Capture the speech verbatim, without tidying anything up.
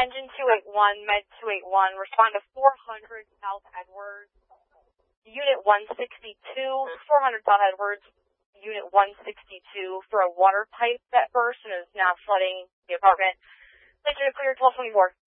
Engine two eight one, Med two eight one, respond to four hundred South Edwards, Unit one sixty-two, four hundred South Edwards, Unit one sixty-two, for a water pipe that burst and is now flooding the apartment. Please clear twelve twenty-four.